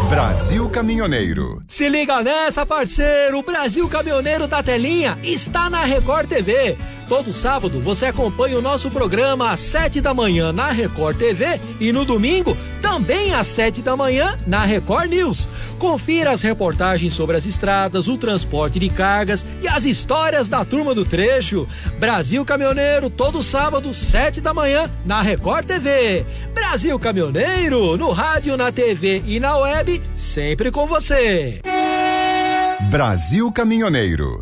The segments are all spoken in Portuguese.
Brasil Caminhoneiro. Se liga nessa, parceiro! O Brasil Caminhoneiro da Telinha está na Record TV. Todo sábado você acompanha o nosso programa às 7 da manhã na Record TV e no domingo também às 7 da manhã na Record News. Confira as reportagens sobre as estradas, o transporte de cargas e as histórias da turma do trecho. Brasil Caminhoneiro, todo sábado, 7 da manhã na Record TV. Brasil Caminhoneiro, no rádio, na TV e na web, sempre com você. Brasil Caminhoneiro.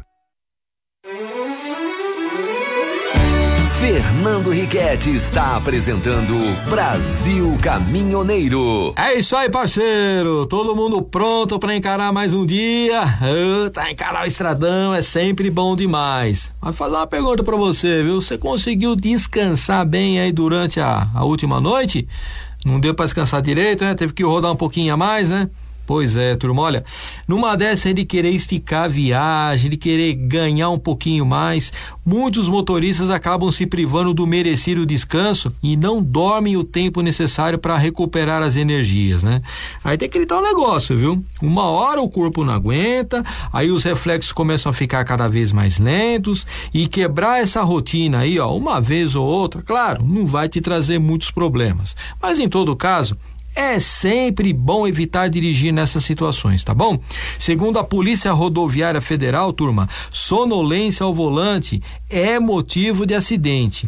Fernando Riquetti está apresentando Brasil Caminhoneiro. É isso aí, parceiro. Todo mundo pronto para encarar mais um dia? Tá, encarar o estradão é sempre bom demais. Mas fazer uma pergunta para você, viu? Você conseguiu descansar bem aí durante a última noite? Não deu para descansar direito, né? Teve que rodar um pouquinho a mais, né? Pois é, turma, olha, numa dessa de querer esticar a viagem, de querer ganhar um pouquinho mais, muitos motoristas acabam se privando do merecido descanso e não dormem o tempo necessário para recuperar as energias, né? Aí tem aquele tal negócio, viu? Uma hora o corpo não aguenta, aí os reflexos começam a ficar cada vez mais lentos e quebrar essa rotina aí, ó, uma vez ou outra, claro, não vai te trazer muitos problemas, mas em todo caso, é sempre bom evitar dirigir nessas situações, tá bom? Segundo a Polícia Rodoviária Federal, turma, sonolência ao volante é motivo de acidente.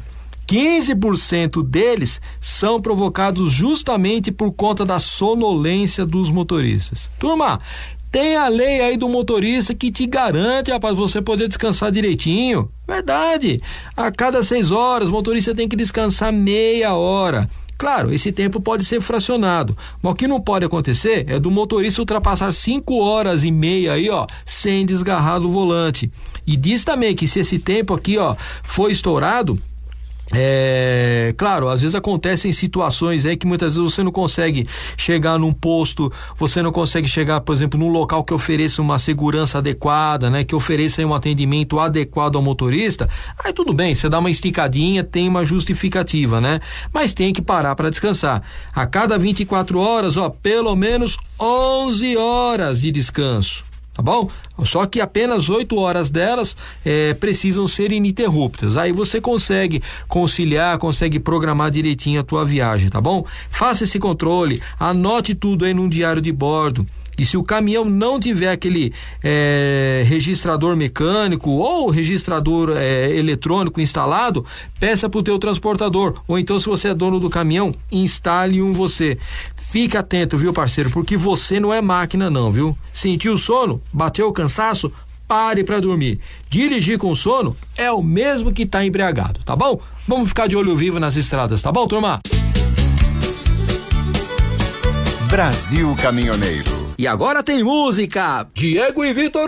15% deles são provocados justamente por conta da sonolência dos motoristas. Turma, tem a lei aí do motorista que te garante, rapaz, você poder descansar direitinho. Verdade. A cada 6 horas, o motorista tem que descansar meia hora. Claro, esse tempo pode ser fracionado, mas o que não pode acontecer é do motorista ultrapassar 5 horas e meia aí, ó, sem desgarrar do volante. E diz também que se esse tempo aqui, ó, for estourado, claro, às vezes acontecem situações aí que muitas vezes você não consegue chegar num posto, você não consegue chegar, por exemplo, num local que ofereça uma segurança adequada, né, que ofereça aí um atendimento adequado ao motorista. Aí tudo bem, você dá uma esticadinha, tem uma justificativa, né? Mas tem que parar para descansar. A cada 24 horas, ó, pelo menos 11 horas de descanso. Tá bom? Só que apenas 8 horas delas precisam ser ininterruptas. Aí você consegue conciliar, consegue programar direitinho a tua viagem, tá bom? Faça esse controle, anote tudo aí num diário de bordo. E se o caminhão não tiver aquele registrador mecânico ou registrador eletrônico instalado, peça pro teu transportador. Ou então, se você é dono do caminhão, instale um você. Fica atento, viu, parceiro? Porque você não é máquina não, viu? Sentiu o sono? Bateu o cansaço? Pare para dormir. Dirigir com sono é o mesmo que tá embriagado, tá bom? Vamos ficar de olho vivo nas estradas, tá bom, turma? Brasil Caminhoneiro. E agora tem música. Diego e Vitor